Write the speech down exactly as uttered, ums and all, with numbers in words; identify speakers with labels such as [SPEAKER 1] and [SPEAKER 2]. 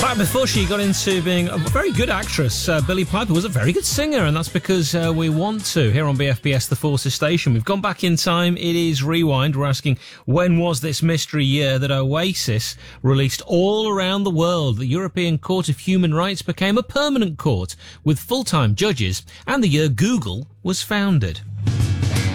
[SPEAKER 1] fact, before she got into being a very good actress, uh, Billie Piper was a very good singer, and that's because uh, we want to. Here on B F B S, The Forces Station, we've gone back in time. It is Rewind. We're asking, when was this mystery year that Oasis released all around the world? The European Court of Human Rights became a permanent court with full-time judges, and the year Google was founded.